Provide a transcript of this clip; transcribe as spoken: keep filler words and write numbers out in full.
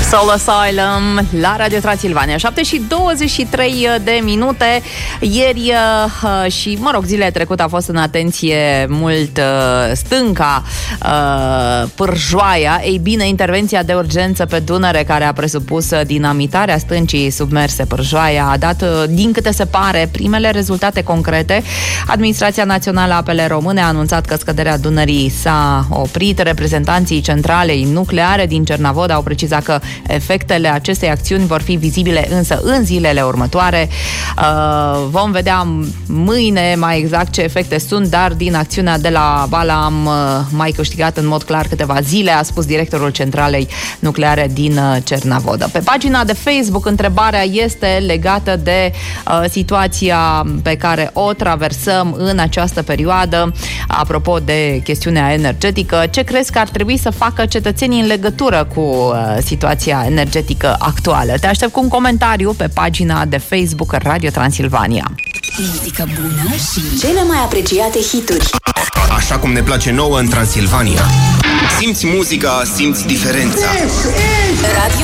Soul Asylum la Radio Transilvania. șapte și douăzeci și trei de minute. Ieri uh, și, mă rog, zilele trecute a fost în atenție mult uh, stânca, uh, Pârjoaia. Ei bine, intervenția de urgență pe Dunăre, care a presupus dinamitarea stâncii submerse Pârjoaia, a dat, uh, din câte se pare, primele rezultate concrete. Administrația Națională a Apele Române a anunțat că scăderea Dunării s-a oprit. Reprezentanții centralei nucleare din Cernavodă au precizat că efectele acestei acțiuni vor fi vizibile însă în zilele următoare. Uh, vom vedea mâine mai exact ce efecte sunt, dar din acțiunea de la Bala am uh, mai câștigat în mod clar câteva zile, a spus directorul centralei nucleare din uh, Cernavodă. Pe pagina de Facebook, întrebarea este legată de uh, situația pe care o traversăm în această perioadă. Apropo de chestiunea energetică, ce crezi că ar trebui să facă cetățenii în legătură cu uh, situația energetică actuală? Te aștept cu un comentariu pe pagina de Facebook Radio Transilvania. Muzică bună și cele mai apreciate hituri. Așa cum ne place nouă în Transilvania. Simți muzica, simți diferența. Radio